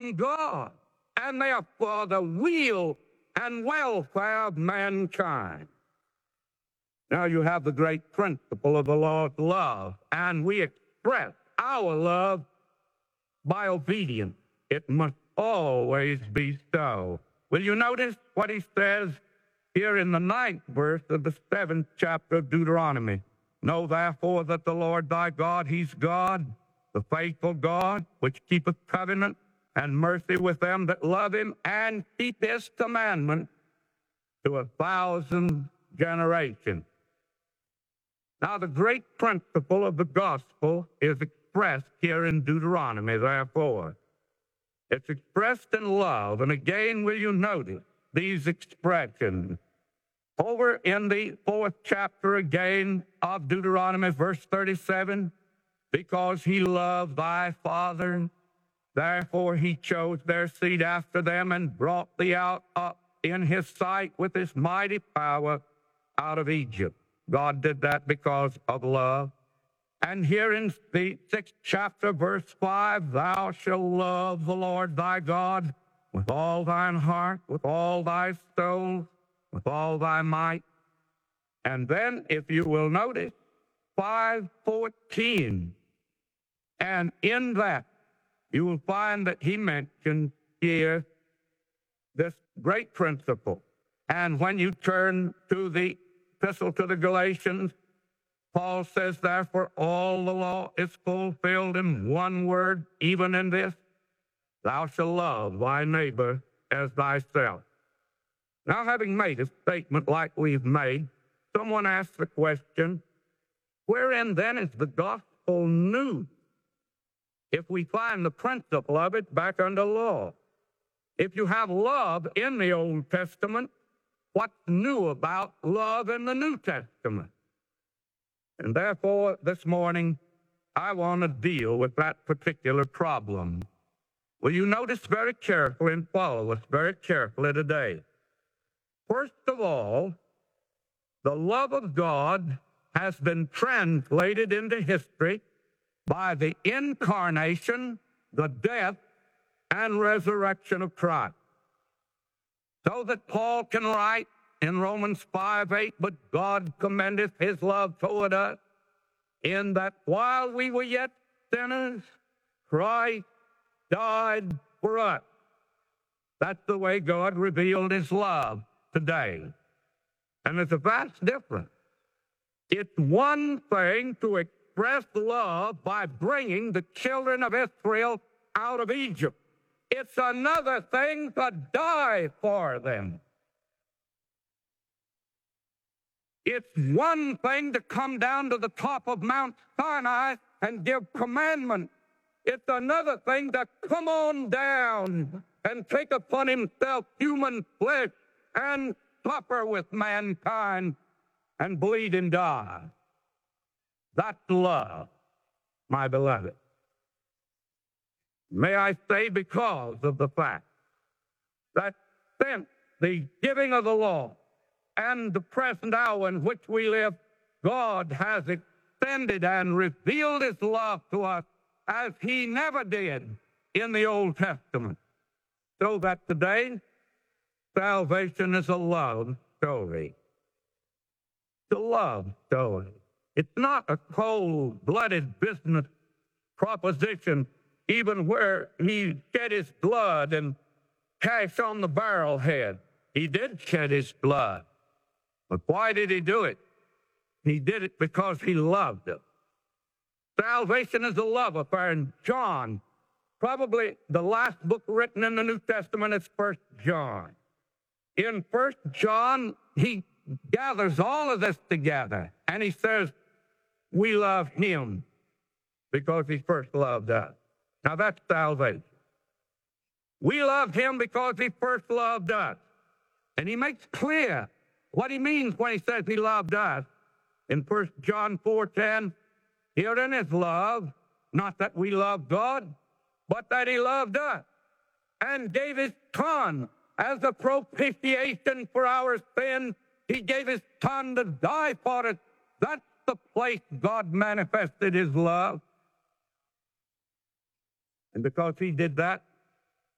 from God, and they are for the weal and welfare of mankind. Now you have the great principle of the Lord's love, and we express our love by obedience. It must always be so. Will you notice what he says here in the 9th verse of the 7th chapter of Deuteronomy? Know therefore that the Lord thy God, he's God, the faithful God, which keepeth covenant and mercy with them that love him and keep his commandment to 1,000 generations. Now, the great principle of the gospel is expressed here in Deuteronomy, therefore. It's expressed in love, and again will you notice these expressions. Over in the 4th chapter again of Deuteronomy, verse 37, because he loved thy father, therefore he chose their seed after them and brought thee out in his sight with his mighty power out of Egypt. God did that because of love. And here in the 6th chapter, verse 5, thou shalt love the Lord thy God with all thine heart, with all thy soul, with all thy might. And then, if you will notice, 5:14, and in that you will find that he mentions here this great principle. And when you turn to the Epistle to the Galatians, Paul says, therefore, all the law is fulfilled in one word, even in this, thou shalt love thy neighbor as thyself. Now, having made a statement like we've made, someone asks the question, wherein then is the gospel new? If we find the principle of it back under law. If you have love in the Old Testament, what's new about love in the New Testament? And therefore, this morning, I want to deal with that particular problem. Will you notice very carefully and follow us very carefully today? First of all, the love of God has been translated into history by the incarnation, the death, and resurrection of Christ. So that Paul can write in Romans 5:8, but God commendeth his love toward us, in that while we were yet sinners, Christ died for us. That's the way God revealed his love today. And there's a vast difference. It's one thing to express love by bringing the children of Israel out of Egypt. It's another thing to die for them. It's one thing to come down to the top of Mount Sinai and give commandment. It's another thing to come on down and take upon himself human flesh and suffer with mankind and bleed and die. That's love, my beloved. May I say, because of the fact that since the giving of the law and the present hour in which we live, God has extended and revealed his love to us as he never did in the Old Testament. So that today, salvation is a love story. It's a love story. It's not a cold-blooded business proposition, even where he shed his blood and cash on the barrel head. He did shed his blood. But why did he do it? He did it because he loved us. Salvation is a love affair. And John, probably the last book written in the New Testament, is 1 John. In 1 John, he gathers all of this together, and he says, we love him because he first loved us. Now that's salvation. We love him because he first loved us. And he makes clear what he means when he says he loved us. In 1 John 4:10, herein is love, not that we love God, but that he loved us and gave his Son as a propitiation for our sins. He gave his Son to die for us. That's the place God manifested his love. And because he did that,